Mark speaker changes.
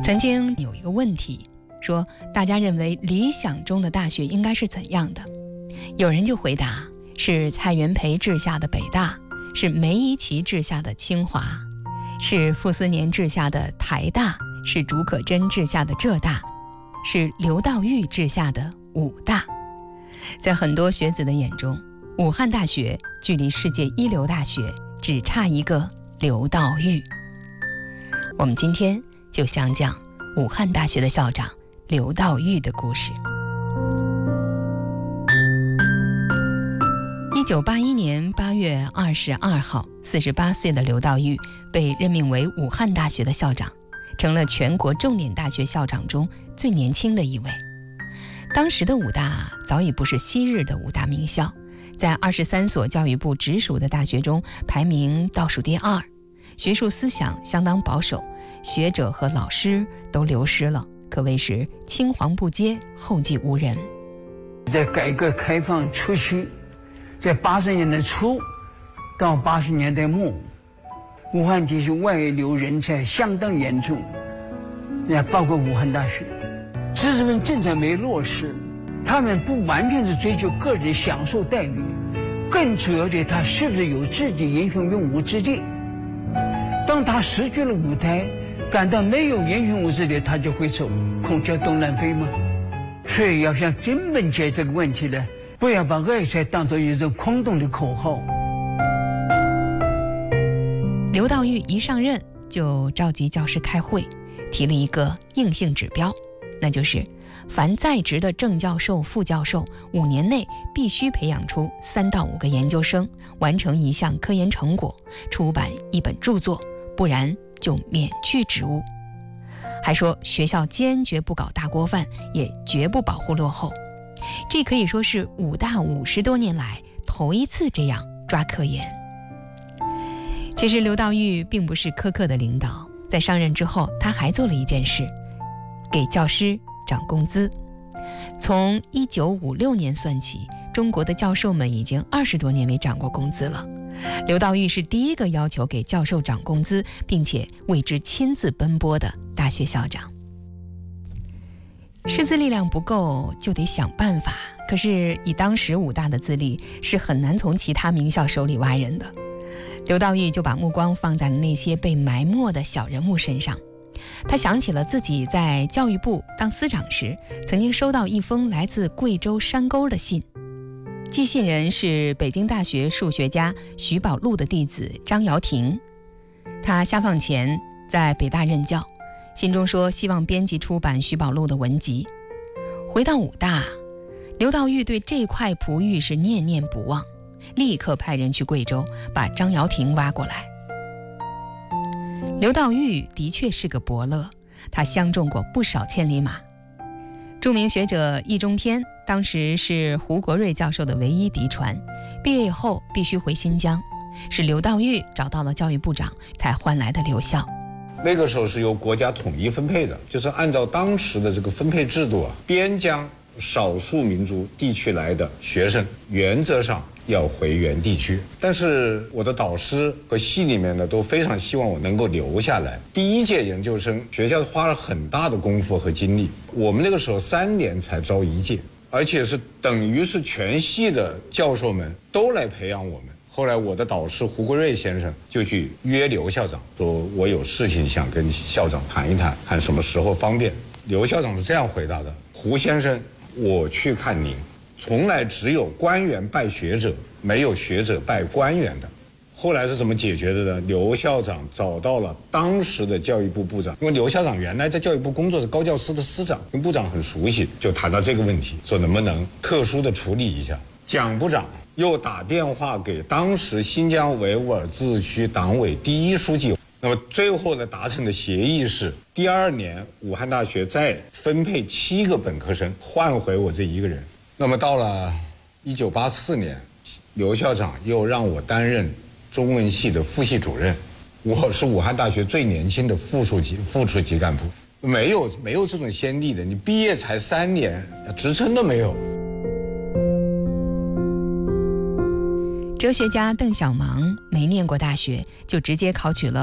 Speaker 1: 曾经有一个问题，说大家认为理想中的大学应该是怎样的？有人就回答，是蔡元培治下的北大，是梅贻琦治下的清华，是傅斯年治下的台大，是竺可桢治下的浙大，是刘道玉治下的武大。在很多学子的眼中，武汉大学距离世界一流大学只差一个刘道玉。我们今天就想讲武汉大学的校长刘道玉的故事。1981年8月22号，48岁的刘道玉被任命为武汉大学的校长，成了全国重点大学校长中最年轻的一位。当时的武大早已不是昔日的五大名校，在23所教育部直属的大学中排名倒数第2，学术思想相当保守，学者和老师都流失了，可谓是青黄不接，后继无人。
Speaker 2: 在改革开放初期，在80年代初到80年代末，武汉地区外流人才相当严重，也包括武汉大学。知识分子政策没落实，他们不完全是追求个人享受待遇，更主要的他是不是有自己英雄用武之地。当他失去了舞台，感到没有英雄武之地，他就会走，孔雀东南飞吗？所以要想根本解这个问题呢，不要把爱才当作一种空洞的口号。
Speaker 1: 刘道玉一上任就召集教师开会，提了一个硬性指标，那就是凡在职的正教授、副教授5年内必须培养出3到5个研究生，完成一项科研成果，出版1本著作，不然就免去职务。还说学校坚决不搞大锅饭，也绝不保护落后。这可以说是武大50多年来头一次这样抓科研。其实刘道玉并不是苛刻的领导，在上任之后他还做了一件事，给教师涨工资。从1956年算起，中国的教授们已经20多年没涨过工资了。刘道玉是第一个要求给教授涨工资，并且为之亲自奔波的大学校长。师资力量不够就得想办法，可是以当时武大的资历，是很难从其他名校手里挖人的。刘道玉就把目光放在了那些被埋没的小人物身上。他想起了自己在教育部当司长时，曾经收到一封来自贵州山沟的信，寄信人是北京大学数学家徐宝禄的弟子张尧廷。他下放前在北大任教，信中说希望编辑出版徐宝禄的文集。回到武大，刘道玉对这块璞玉是念念不忘，立刻派人去贵州把张尧廷挖过来。刘道玉的确是个伯乐，他相中过不少千里马。著名学者易中天当时是胡国瑞教授的唯一嫡传，毕业以后必须回新疆，是刘道玉找到了教育部长才换来的留校。
Speaker 3: 那个时候是由国家统一分配的，就是按照当时的这个分配制度啊，边疆少数民族地区来的学生原则上要回原地区，但是我的导师和系里面呢都非常希望我能够留下来。第一届研究生学校花了很大的功夫和精力，我们那个时候3年才招1届，而且是等于是全系的教授们都来培养我们。后来我的导师胡国瑞先生就去约刘校长，说我有事情想跟校长谈一谈，看什么时候方便。刘校长是这样回答的：胡先生，我去看您，从来只有官员拜学者，没有学者拜官员的。后来是怎么解决的呢？刘校长找到了当时的教育部部长，因为刘校长原来在教育部工作是高教司的司长，跟部长很熟悉，就谈到这个问题，说能不能特殊的处理一下。蒋部长又打电话给当时新疆维吾尔自治区党委第1书记，那么最后呢达成的协议是第2年武汉大学再分配7个本科生，换回我这1个人。那么到了1984年，刘校长又让我担任中文系的副系主任，我是武汉大学最年轻的副处级干部，没有这种先例的，你毕业才3年，职称都没有。
Speaker 1: 哲学家邓小芒没念过大学，就直接考取了